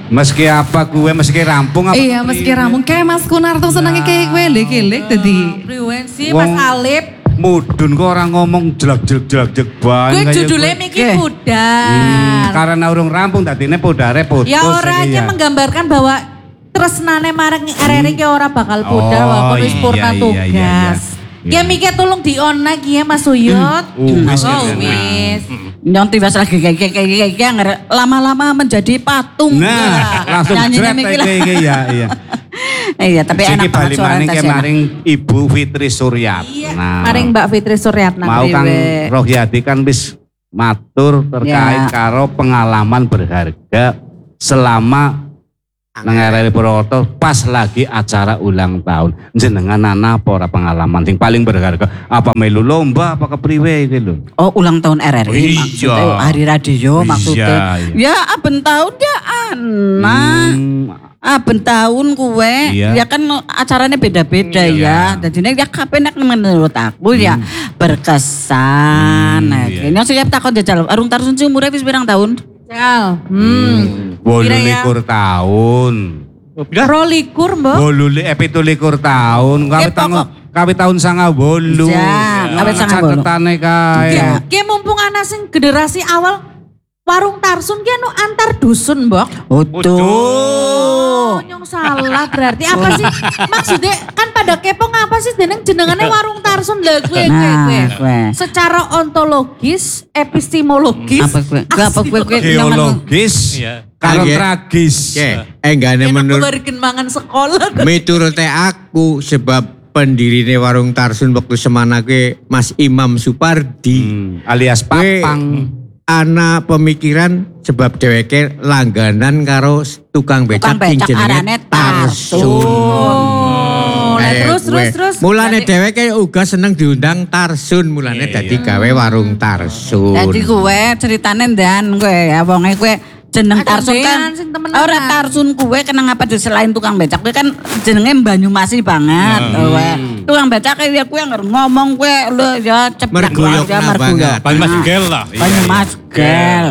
Meski apa gue, meski rampung apa? Iya, meski rampung kayak Mas Kunarto senangnya kayak gue lek-lek tadi. Priwen sih Mas Alip. Mudun kok orang ngomong jelek-jelek banget. Gue judulnya mikir pudar. Karena urung rampung tadinya pudare putus. Ya orangnya menggambarkan bahwa tresnane marang arek-arek ki ora bakal pudar walaupun wis purna tugas. Ya mikir tolong di-on lagi ya Mas Uyut. Wis. Yang tiba lagi kayak lama-lama menjadi patung. Nah, langsung jret iya. Iya, tapi enak banget suaranya kayak maring Ibu Fitri Suryatna. Iya, maring Mbak Fitri Suryatna. Mau Kang Rohyadi kan bis matur terkait karo pengalaman berharga selama nang RRI Purwokerto pas lagi acara ulang tahun. Jenengan ana apa ora pengalaman sing paling berharga? Apa melu lomba apa kepriwe iki lho? Oh, ulang tahun RRI maksudnya hari radio maksudnya. Ya aben tahun ya aben tahun kuwe ya kan acaranya beda-beda ya. Dadine ya kabeh nek menurut aku ya berkesan. Nah, kene siap takon jajal Arung Tarsun sing umure wis pirang tahun? Jal. 28 tahun. Rolikur mbak. 17 tahun. Kawit tahun 98. Ya, kawit 98. Catetane kae. Ki mumpung ana sing generasi awal warung Tarsun ki anu antar dusun, Mbok. Betul. Nyong salah berarti apa sih? Maksudnya kan pada kepo ngapa sih jenengannya warung Tarsun lah gue. Secara ontologis, epistemologis, geologis, karo tragis. Enggane menurut mangan sekolah. Miturut aku sebab pendirine warung Tarsun waktu semana ke Mas Imam Supardi alias Papang. Ana pemikiran sebab dheweke langganan karo tukang becak sing jenenge Tarsun. Terus. Mulane dheweke uga seneng diundang Tarsun, mulane dadi gawe warung Tarsun. Dadi kowe ceritane ndan kowe ya wonge kowe jeneng Tarsun kan ora Tarsun kowe kenang apa selain tukang becak kowe kan jenenge Banyumasi banget. Tukang becak ya kowe ngomong kowe lho ya ceplak aja margoyo. Banyumas Gel lah. Banyumas Gel.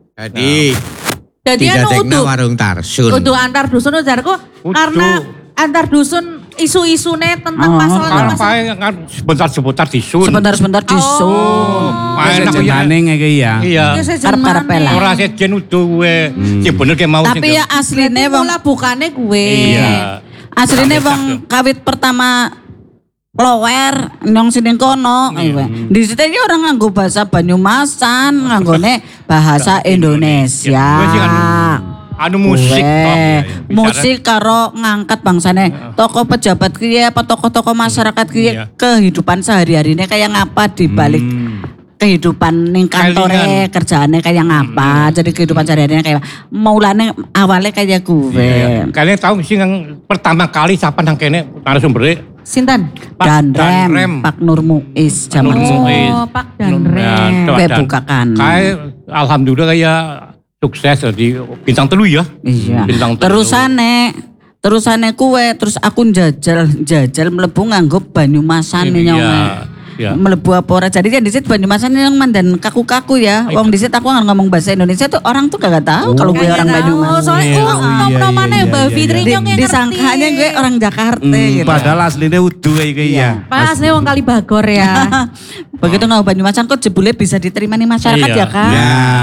Jadi anu warung Tarsun. Kudu antar dusun ujarku karena antar dusun isu-isune tentang masalah sebentar disun. Sebentar disun. Enak jenenge iki ya. Iya. Karep-karepe lah. Ora sejen udu kowe. Sing bener ke mau. Tapi ya asline wong bukane kowe. Iya. Asline wong kawit pertama lower nyong sini kono di situ ini orang nganggo bahasa Banyumasan nganggone bahasa Indonesia anu musik musik karo ngangkat bangsane tokoh pejabat kiye apa tokoh-tokoh masyarakat kiye kehidupan sehari-harinya kayak ngapa di balik kehidupan ning kantore kerjaannya kayak ngapa jadi kehidupan sehari-harinya kayak mulane awalnya kayak gue kalian tahu sih yang pertama kali siapa nang kene narasumber Sinten? Danrem, Pak Nur Muiz zaman Pak Danrem. Gue bukakan. Kayak alhamdulillah kayak sukses di bintang telu ya. Iya. Terusane kue terus aku jajal mlebu nganggo Banyumasan nyong. Melebu apa ora jadi kan disit Banyumasan yang mandan kaku-kaku ya. Wong disit aku ngomong bahasa Indonesia tuh orang tuh gak tahu kalau gue orang Banyumas. Soalnya nom-nomannya Mbak Fitri yang ngerti. Disangkanya gue orang Jakarta gitu. Padahal aslinya udu kayak ya. Padahal aslinya wong Kalibagor ya. Begitu ngomong Banyumasan kok jebule bisa diterima nih masyarakat ya kan.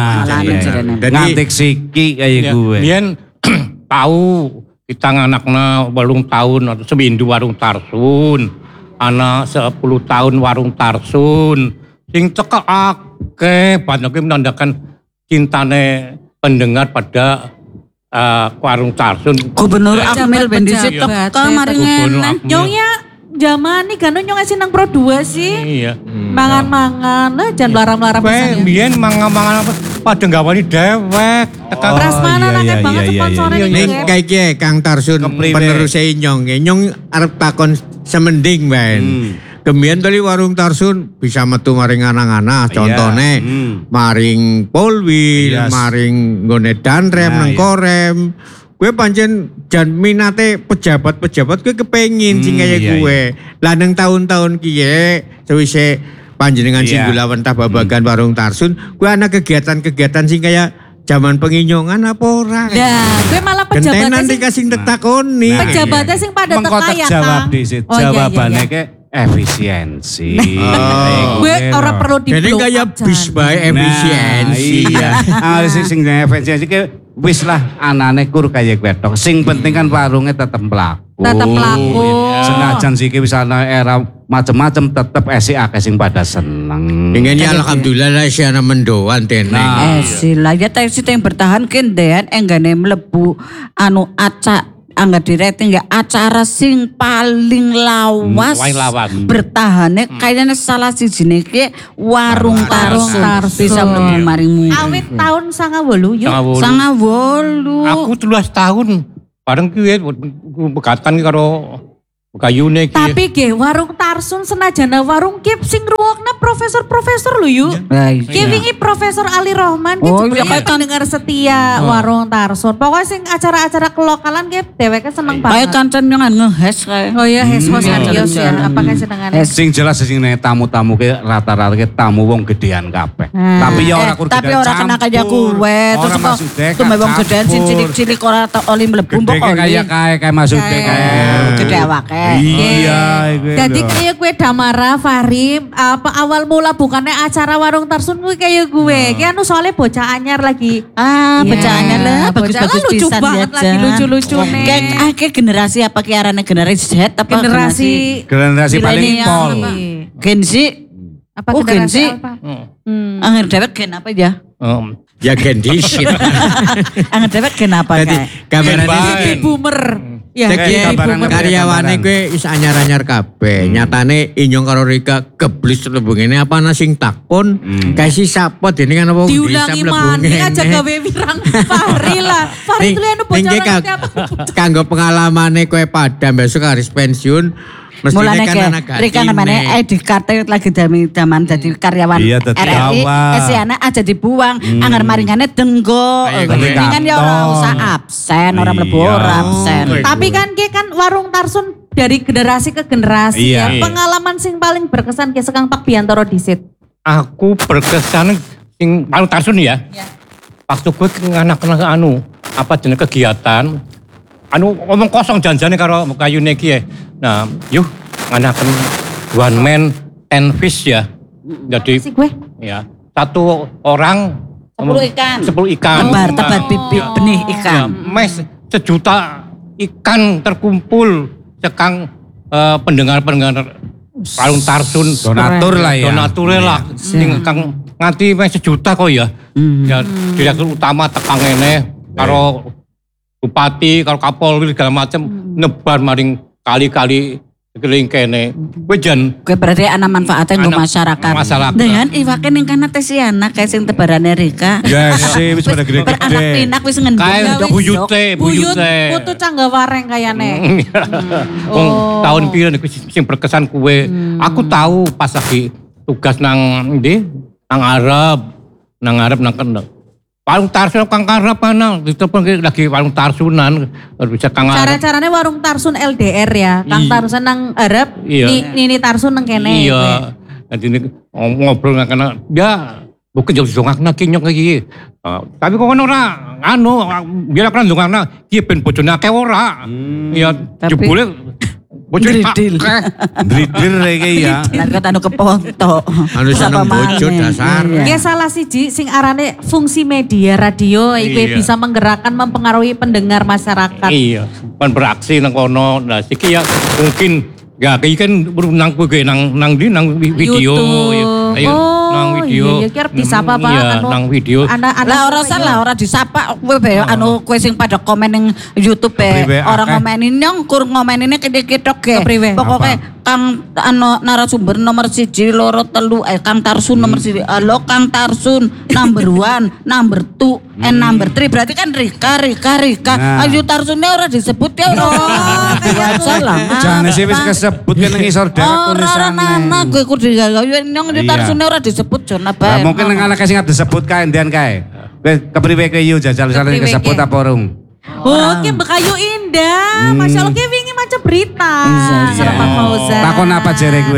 Ngantik siki kayak gue. Biyen tahu kita nganakna warung tahun atau seminggu warung Tarsun. Anak 10 tahun warung Tarsun sing cekak akeh banyak menandakan cintane pendengar pada warung Tarsun. Gubernur Akmil bendisit teka maringan nyongnya zaman nih kan nyong ngasih nang Pro 2 sih. Iya. Mangan-mangan lah jangan larang-larang pisan. Biyen mangan-mangan apa pada gawani dewek. Prasmanan akeh banget sponsornya ning kayak Kang Tarsun penerusnya Inyong. Inyong arep takon semending ben. Kemudian tadi warung Tarsun bisa metu maring anak-anak, contohnya maring Polwil, maring nggone Danrem, nang Korem. Gue pancen jan minate pejabat-pejabat gue kepengin sing kaya gue. Lah nang tahun-tahun kiye sewise panjenengan sing gula wentah babagan warung Tarsun, gue ana kegiatan-kegiatan sing kaya Zaman penginyongan apa ora? Nah, gue malah pejabatnya Gentenan sing dikasih tetakoni. pejabatnya sing pada Mengkotak teka ya jawab Kang. di situ. Oh, iya, Jawabannya iya. ke efisiensi. Gue orang perlu di Jadi blow kayak up, bis Jan. by efisiensi. Iya. Sing efisiensi ke wis lah anane kur kaya kwetok. Sing penting kan warungnya tetep mlaku. Tetep mlaku. Senajan siki wis ana era macem-macem tetep esi akeh sing pada seneng. Dengan ya alhamdulillah lah si anak mendoan teneng. Sila ya tesi yang bertahan kendean enggane mlebu anu angga di rating ya acara sing paling lawas paling lawas. bertahannya kayaknya salah sijine ki warung tarsun bisa mlebu maring mu. Awit tahun 98 yuk. Sanga wolu. Aku 13 tahun. Bareng kuwi pegatan karo kayune ki. Tapi ge warung Tarsun senajan warung kip sing ruwokna profesor-profesor lho yuk. Ki wingi Profesor Ali Rohman ki Oh, iya, kayak pendengar setia warung Tarsun. Pokoknya sing acara-acara kelokalan ki dheweke seneng Kayak banget. kancan yang ngehes kayak. Oh iya, host adios ya. Apa kesenengannya? Sing jelas sing tamu-tamu ke rata-rata ke tamu wong gedean kabeh. Tapi ya ora kur Tapi gedean ora kena kayak campur. kue terus Ora kok maksudnya tuh wong campur. gedean sing cilik-cilik ora oli mlebu Gede mbok oli. kayak maksudnya kayak Gede awake. Iya, iku Jadi lho. kayak gue Damara, Fahri, apa awal mula bukannya acara warung Tarsun gue kayak gue. Kayak anu soalnya bocah anyar lagi. Bacaannya lah bocah bagus-bagus lucu pisan banget ya, lagi Jan. lucu-lucu nih. Kayak generasi apa ki arane generasi Z apa Generasi generasi paling milenial pol. apa? Gen Z. apa Oh, Gen generasi Z. apa? Angger dewek gen apa ya? Ya gendis. Angger dewek gen apa Jadi kayak? gambarannya Baik. Baby boomer. Ya, Jadi baby gambaran boomer. karyawane gue is anyar-anyar kabeh. Nyatane Inyong karo Rika geblis mlebu ngene apa ana sing takon kasih sapot ini kan apa Diulangi maning aja gawe wirang Fahri lah. Fahri itu anu bocah ngerti apa. Kanggo pengalamane kowe padam besok harus pensiun mestine Mulane kan ke anak Rika namanya ID card lagi zaman jadi karyawan Iya, dadi RRI. awal. Si anak aja dibuang, anggar maringane denggo. Kayak Ini kan ya ora usah absen, ora mlebu Iya. ora absen. Tapi kan ki kan warung Tarsun dari generasi ke generasi Iya. ya. Pengalaman sing paling berkesan ki sekang Pak Biantoro disit. Aku berkesan sing paling Tarsun ya. Waktu gue anak-anak anu apa jenis kegiatan ngomong kosong janjane karo kayune ki ya. Nah, yuk nganaken one man 10 fish ya. Jadi Si gue. ya, satu orang 10 ikan. 10 ikan. Tebar bibit benih Ya, ikan. mes sejuta ikan terkumpul sekang pendengar-pendengar Warung Tarsun. Donatur lah ya. Donatur lah. Sing kang nganti mes sejuta kok ya. Ya, direktur utama tekang ngene karo bupati, karo kapolri segala macam nebar maring kali-kali sekeliling kene. Kowe jan Gue berarti ana manfaatnya untuk Ana- masyarakat. masyarakat. Dengan iwake ning kana tes anak kayak sing tebarane Rika. Ya sih wis pada Beranak gede-gede. pinak wis ngendong. kae ndok. buyute, Buyut buyute. putu cangga wareng kayane. Wong tahun piro niku sing berkesan kue. Aku tahu pas lagi tugas nang ndi? Nang Arab nang kendeng. Warung Tarsun Kang Arab ana ditelepon lagi warung Tarsunan bisa Kang Arab. Cara-caranya warung Tarsun LDR ya. Kang Iya. Tarsun nang Arab, Iya. Nini Tarsun nang kene. Iya. Nanti ini ngobrol nang kena ya bukan jauh dongakna kinyok iki. Tapi kok ono ora anu biar kan dongakna iki ben bojone akeh ora. Ya Tapi- jebule bojone Dridil. akeh. Dridil iki ya. Lan kat anu keponto. Anu seneng Apa bojo maneh. dasar. Iya. Dia salah siji sing arane fungsi media radio iku Iya. bisa menggerakkan mempengaruhi pendengar masyarakat. Iya, kan beraksi nang kono. Nah, siki ya mungkin ya iki kan nang kowe nang di nang video. YouTube. Ayo, Oh, nang video. iya, iya, ki arep disapa, Pak. Iya, Anu, nang video. Lah ora salah, ora disapa kowe be anu kowe sing pada komen ning YouTube Kepriwe, orang akeh. ngomenin nyong kur ngomeninnya ketok ke. Kepriwe? Pokoknya Kang anu narasumber nomor 1, 2, 3 Kang Tarsun nomor 1. Halo Kang Tarsun number 1, number 2, and number 3. Berarti kan Rika. Nah. Ayu Tarsunnya ora disebut ya ora. Kayak salah. Jangan sih wis kesebut kan nang isor dewek Ora tulisane. nana gue kudu gawe nyong di Iya. Tarsunnya ora disebut Jon Lah apa. mungkin nang anak sing disebut kae ndian kae. Kowe kepriwe kowe yu jajal sale Kepriwe kesebut ke? apa urung? Oh, ki Bekayu Indah. Masya Allah, ki wingi maca berita. Iya. Sama Pak Fauzan. Takon apa jere kowe?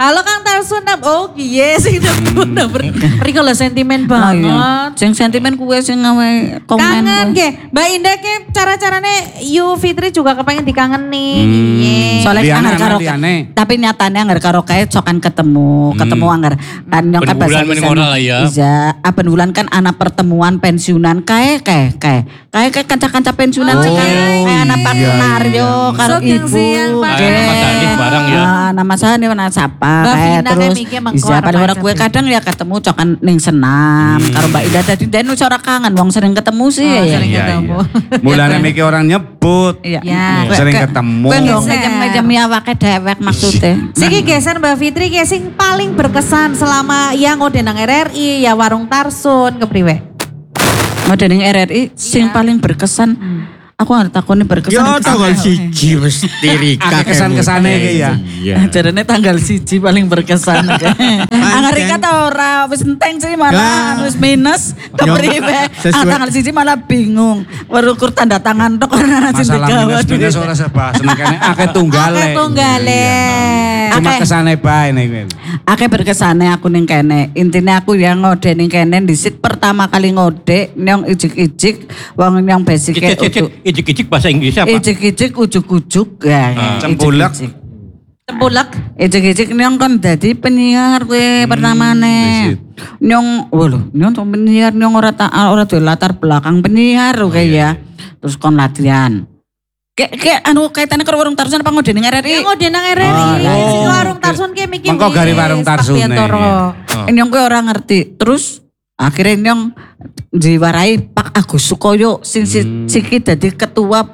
Halo Kang Tarsun, oh iya sing nomor. Riko lah sentimen banget. Sing sentimen kuwe sing ngawe komen. Kangen ke, Mbak Indah ke cara-carane Yu Fitri juga kepengen dikangeni. Soalnya Liane, anggar karo liane. tapi nyatanya anggar karo kae cokan ketemu anggar kan nyong kan Ben Wulan mending ora lah ya. Iya, Ben Wulan kan anak pertemuan pensiunan kae kanca-kanca pensiunan sih kae anak Pak Mario karo ibu. Nama Sanif barang ya. Nama Sanif nama siapa Mbak kae Vina terus kayak mikir mengko iya arep pada orang ajak gue ya. kadang ya ketemu cokan ning senam karo Mbak Ida tadi dan ora kangen wong sering ketemu sih Oh, ya. sering Iya, ketemu. Mulane mikir orang nyebut. Iya. Ya. Sering ketemu. Kowe nggak Geser. ngejam-ngejam awake dewek maksudnya. Siki geser Mbak Fitri ke sing paling berkesan selama yang udah nang RRI ya Warung Tarsun kepriwe? Modeling RRI sing paling berkesan. Aku nggak takutnya berkesan. Ya tanggal 1 mesti Rika. Akeh kesan-kesane iki ya. Iya. Jarane tanggal 1 paling berkesan. Anggar Rika ta ora wis enteng sih malah Lah. wis minus kepriwe. Sesuai- Tanggal 1 malah bingung. Ukur tanda tangan tok ora sing Masalah digawat. minus ora serba seneng kene akeh tunggale. Akeh tunggale. Cuma Akeh. kesane bae nih. Akeh berkesane aku ning kene. Intine aku yang ngode ning kene disit pertama kali ngode nyong ijik-ijik wong yang basic Ijik-ijik bahasa Inggris apa? ijik-ijik ujuk-ujuk ya. Cempulak. ijik-ijik. Cempulak. Ijik-ijik nyong kan dadi penyiar kowe pertamane. Nyong nyong tuh penyiar nyong ora duwe latar belakang penyiar kayak ya. Terus kon latihan. Kayak anu kaitannya karo Warung Tarsun apa ngode ning RRI? Yang udah nang RRI. Sing Warung Tarsun ke mikir. Mengko gari Warung Tarsun, Nyong kowe ora ngerti. Terus akhirnya nyong diwarai Pak Agus Sukoyo sing siki dadi ketua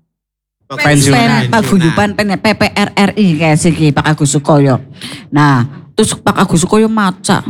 Pensiunan. paguyuban PPRRI kayak siki Pak Agus Sukoyo. Nah, terus Pak Agus Sukoyo maca.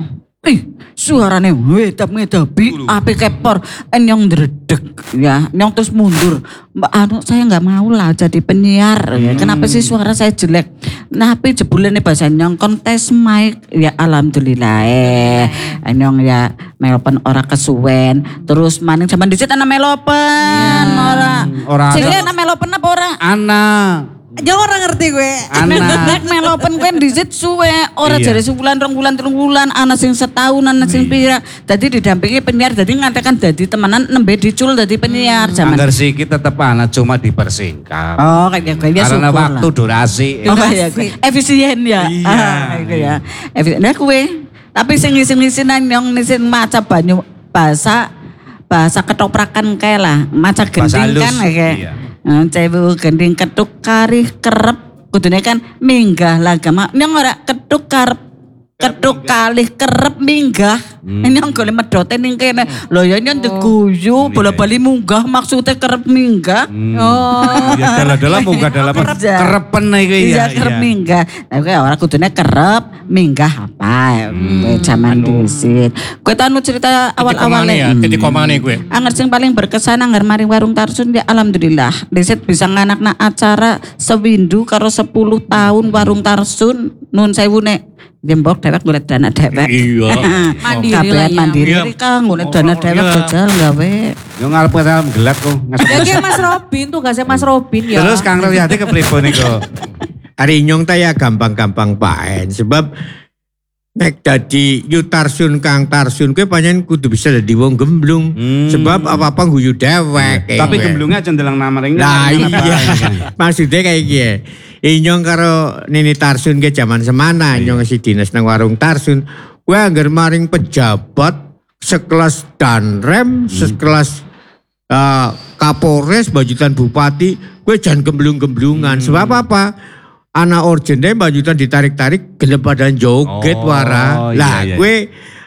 Suarane ngedap-ngedapi api kepor nyong dredeg ya. Nyong terus mundur. Mbak anu saya nggak mau lah jadi penyiar ya. Kenapa sih suara saya jelek? Nah, tapi jebulane bahasa nyong kontes mic ya alhamdulillah nyong ya melopen ora kesuwen. Terus maning zaman dhisik ana melopen Ora Sing ada. ana melopen apa ora? Anak. Jangan orang ngerti gue. Nek melopen kowe dhisik suwe, ora Iya. jare sebulan, 2 bulan, 3 bulan, ana sing setahun, ana sing pira. Dadi didampingi penyiar, dadi ngantekan dadi temenan nembe dicul dadi penyiar zaman. Anggar siki tetep ana cuma dipersingkat. Oh, kayak ya Karena syukur waktu lah. durasi. Oh iya, efisien ya. Iya. Gitu ya. Efisien. Nah kue, tapi sing ngisi-ngisi nyong nisin maca banyu bahasa ketoprakan kae lah, maca Bahasa gending halus, kan kayak. iya. Cebu gending ketuk kari kerep kudune kan minggah lagama. Nyong ora ketuk ketuk kalih kerep minggah. Nyong golek medote ning kene. Lho ya nyong diguyu bola-bali munggah maksudnya kerep minggah. Oh. Ya dalam munggah dalam Kerja. kerepen iki Iya ya. kerep minggah. Tapi kowe ora kudune kerep minggah apa. Zaman disit. Kowe tanu cerita awal-awalnya. ya, titik komane gue. Angger sing paling berkesan angger maring Warung Tarsun ya alhamdulillah. Disit bisa nganakna acara sewindu karo 10 tahun Warung Tarsun nun sewu nek jembok dewek golek dana dewek. Iya. Mandiri Kabeh lah ya. mandiri Iya. Rika golek dana dewek iya. jajal gawe. Yo ngarep dalam gelat kok. Ya kayak Mas Robin tuh gasnya Mas Robin ya. Terus Kang Royati kepripun niku? Hari nyong ta ya gampang-gampang paen sebab nek dadi Yu Tarsun Kang Tarsun kowe pancen kudu bisa dadi wong gemblung. Sebab apa-apa guyu dewek. Tapi gemblungnya cendelang nama ring. Lah iya. Maksudnya kayak gini. Inyong karo Nini Tarsun ke zaman semana. Inyong si dinas nang Warung Tarsun. Gue anggar maring pejabat sekelas Danrem, sekelas Kapolres, bajutan Bupati. Gue jangan gemblung-gemblungan. Sebab apa? Anak orjennya bajutan ditarik-tarik gelap badan joget Oh, wara. Lah iya, iya. gue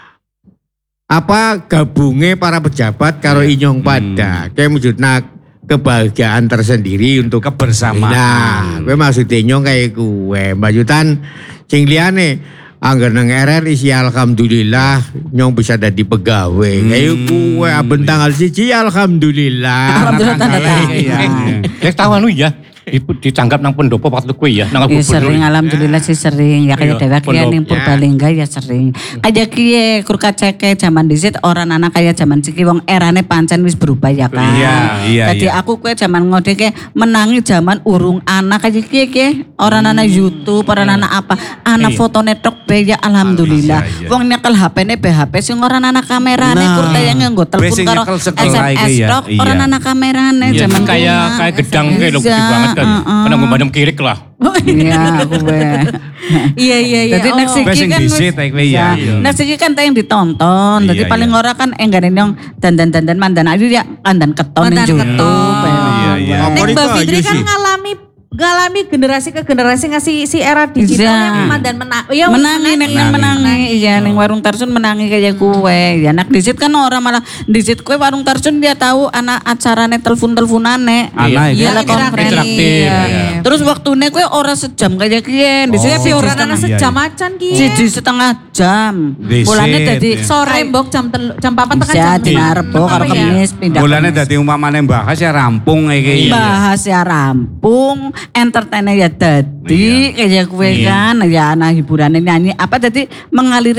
apa gabungnya para pejabat karo inyong pada. Kayak wujudna kebahagiaan tersendiri untuk Kebersamaan. Nah, gue maksudnya nyong kayak gue bajutan sing liyane anggar nang RRI si alhamdulillah nyong bisa dadi pegawai. Kayak gue aben tanggal 1 alhamdulillah. Alhamdulillah tanda tangan. Iya. Saya tahu anu ya. ditanggap nang pendopo waktu kuwi ya, nang Ya sering, alhamdulillah sih sering. Ya kayak dewa kia ning Purbalingga ya sering. Kayak kie kurka ceke zaman disit orang anak kayak zaman siki wong erane pancen wis berubah ya kan. Iya. Jadi aku kue zaman ngode ke menangi zaman urung anak kayak kie orang anak YouTube, orang anak apa, anak foto netok be ya alhamdulillah. Iya. Wong nyekel HP-ne BHP sing orang anak kamerane kurta yang nggo telepon sing karo nyekel sekolah SMS iki ya. tok orang Iya. anak kamerane ya, zaman kayak gedang kayak lo gede banget kan. Kena ngomong kirik lah. Iya, aku be. Iya. Jadi nek Wes siki sing kan disit kuwi ya. nek siki kan tayang ditonton. Jadi Iya, paling iya. ora kan enggak yang dandan-dandan mandan ayu ya kandan keton ning Mandan YouTube. keton. Iya. Apa Nek itu Mbak Fitri ayu kan sih? ngalami generasi ke generasi ngasih si era digital Iya. yang dan Menangi nek nang menangi iya ning warung Tarsun menangi kayak kue. Ya nek disit kan orang malah disit kue warung Tarsun dia tahu anak acarane telepon-teleponane. Anak Iya, Iya, konferensi. interaktif, Iya. iya. Terus waktune kue ora sejam kayak kien. Di sini si orang setengah anak sejam acan ki. siji setengah jam. Disit, Bulannya jadi ya. Sore mbok jam 4 tekan bisa jam dina Rebo karo Apa ya? Kamis pindah. Mulane dadi umpamane bahas ya rampung iki. Bahas ya rampung, entertain ya dadi kayak kue kan ya anak hiburannya nyanyi apa jadi mengalir